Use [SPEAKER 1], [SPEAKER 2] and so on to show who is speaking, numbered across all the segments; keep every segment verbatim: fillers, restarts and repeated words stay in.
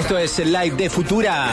[SPEAKER 1] Esto es el live de Futura.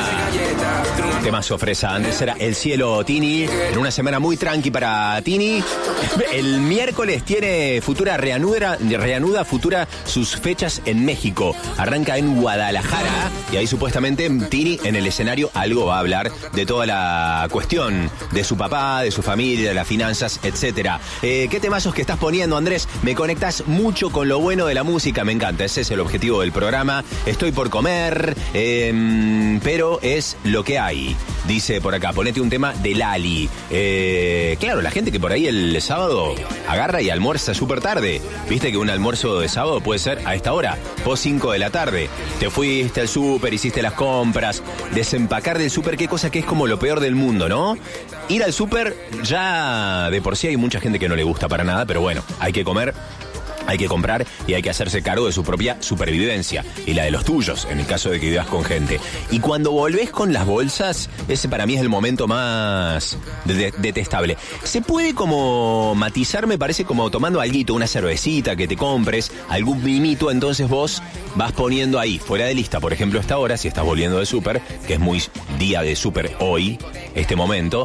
[SPEAKER 1] Temazo fresa. Antes era El Cielo Tini. En una semana muy tranqui para Tini. El miércoles tiene Futura reanuda, reanuda Futura sus fechas en México. Arranca en Guadalajara. Y ahí supuestamente Tini en el escenario algo va a hablar de toda la cuestión de su papá, de su familia, de las finanzas, etcétera. Eh, ¿Qué temazos que estás poniendo, Andrés? Me conectas mucho con lo bueno de la música. Me encanta. Ese es el objetivo del programa. Estoy por comer, eh, pero es lo que hay. Dice por acá, ponete un tema de Lali. Eh, claro, la gente que por ahí el sábado agarra y almuerza súper tarde. Viste que un almuerzo de sábado puede ser a esta hora, post cinco de la tarde. Te fuiste al súper, hiciste las compras, desempacar del súper, qué cosa que es como lo peor del mundo, ¿no? Ir al súper ya de por sí hay mucha gente que no le gusta para nada, pero bueno, hay que comer. Hay que comprar y hay que hacerse cargo de su propia supervivencia y la de los tuyos, en el caso de que vivas con gente. Y cuando volvés con las bolsas, ese para mí es el momento más de- de- detestable. Se puede como matizar, me parece, como tomando alguito, una cervecita que te compres, algún mimito, entonces vos vas poniendo ahí, fuera de lista, por ejemplo, esta hora, si estás volviendo de súper, que es muy día de súper hoy, este momento,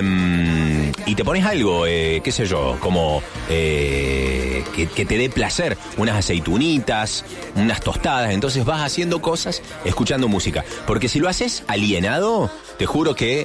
[SPEAKER 1] em, y te pones algo, eh, qué sé yo, como eh, que, que te dé placer, unas aceitunitas, unas tostadas, entonces vas haciendo cosas escuchando música, porque si lo haces alienado, te juro que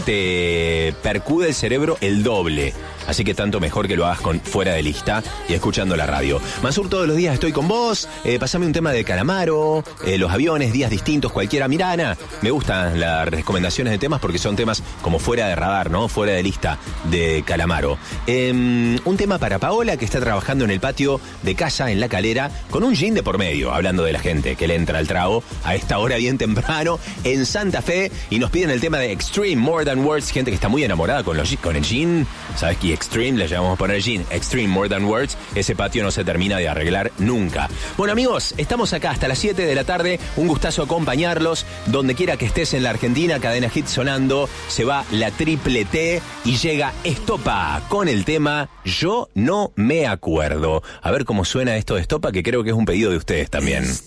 [SPEAKER 1] te percude el cerebro el doble. Así que tanto mejor que lo hagas con fuera de lista y escuchando la radio. Mansur, todos los días estoy con vos. Eh, pasame un tema de Calamaro, eh, los aviones, días distintos, cualquiera. Mirá, Ana, me gustan las recomendaciones de temas porque son temas como fuera de radar, ¿no? Fuera de lista de Calamaro. Eh, un tema para Paola, que está trabajando en el patio de casa, en La Calera, con un gin de por medio, hablando de la gente que le entra al trago a esta hora bien temprano en Santa Fe, y nos piden el tema de Extreme, More Than Words, gente que está muy enamorada con, los, con el gin, ¿sabes qué? Extreme, le llamamos a poner gin, Extreme, More Than Words, ese patio no se termina de arreglar nunca. Bueno, amigos, estamos acá hasta las siete de la tarde, un gustazo acompañarlos, donde quiera que estés en la Argentina, Cadena Hit sonando, se va la triple T y llega Estopa con el tema Yo No Me Acuerdo. A ver cómo suena esto de Estopa, que creo que es un pedido de ustedes también.